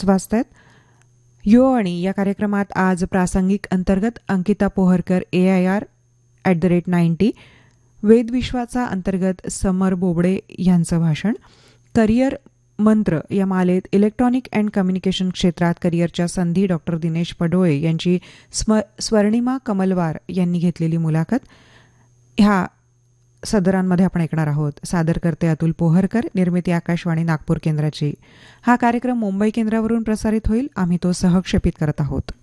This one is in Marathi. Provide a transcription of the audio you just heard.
वाजतायत. युवावाणी या कार्यक्रमात आज प्रासंगिक अंतर्गत अंकिता पोहरकर AIR @90, वेदविश्वाचा अंतर्गत समर बोबडे यांचं भाषण, करिअर मंत्र या मालेत इलेक्ट्रॉनिक अँड कम्युनिकेशन क्षेत्रात करिअरच्या संधी डॉक्टर दिनेश पडोळे यांची स्वर्णिमा कमलवार यांनी घेतलेली मुलाखत ह्या सदरांमध्ये आपण ऐकणार आहोत. सादर करते अतुल पोहरकर, निर्मिती आकाशवाणी नागपूर केंद्राची. हा कार्यक्रम मुंबई केंद्रावरून प्रसारित होईल. आम्ही तो सहक्षेपित करत आहोत.